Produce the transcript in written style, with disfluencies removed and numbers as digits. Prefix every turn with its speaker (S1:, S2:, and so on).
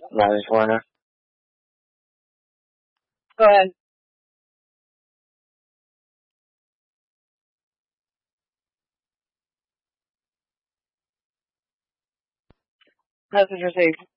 S1: I just wanna.
S2: Go ahead. That's what you're saying.